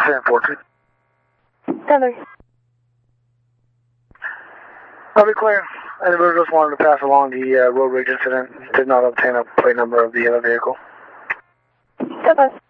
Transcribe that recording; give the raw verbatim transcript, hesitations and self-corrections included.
ten four two. Seven. I'll be clear. Anybody just wanted to pass along the uh, road rage incident. Did not obtain a plate number of the other vehicle. Seven.